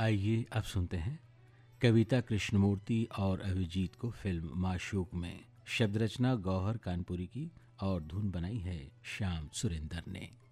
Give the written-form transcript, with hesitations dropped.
आइए अब सुनते हैं कविता कृष्णमूर्ति और अभिजीत को फिल्म माशूक में। शब्द रचना गौहर कानपुरी की और धुन बनाई है श्याम सुरेंदर ने।